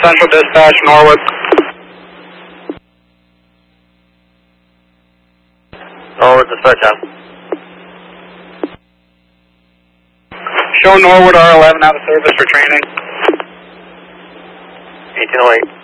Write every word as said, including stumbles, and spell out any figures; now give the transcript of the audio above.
Central Dispatch, Norwood. Norwood to start time. Show Norwood R eleven out of service for training. eighteen oh eight.